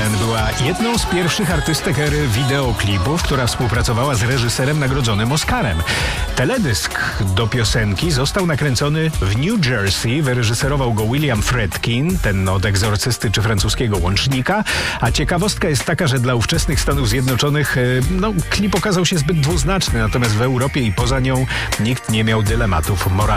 Carmen była jedną z pierwszych artystek ery wideoklipów, która współpracowała z reżyserem nagrodzonym Oscarem. Teledysk do piosenki został nakręcony w New Jersey. Wyreżyserował go William Friedkin, ten od Egzorcysty czy Francuskiego Łącznika. A ciekawostka jest taka, że dla ówczesnych Stanów Zjednoczonych klip okazał się zbyt dwuznaczny, natomiast w Europie i poza nią nikt nie miał dylematów moralnych.